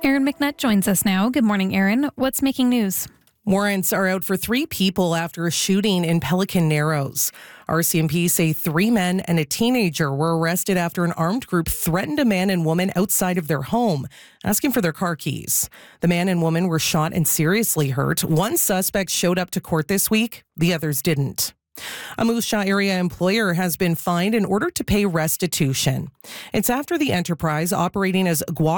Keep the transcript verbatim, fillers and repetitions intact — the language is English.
Erin McNutt joins us now. Good morning, Erin. What's making news? Warrants are out for three people after a shooting in Pelican Narrows. R C M P say three men and a teenager were arrested after an armed group threatened a man and woman outside of their home, asking for their car keys. The man and woman were shot and seriously hurt. One suspect showed up to court this week. The others didn't. A Moose Jaw area employer has been fined in order to pay restitution. It's after the enterprise operating as Guac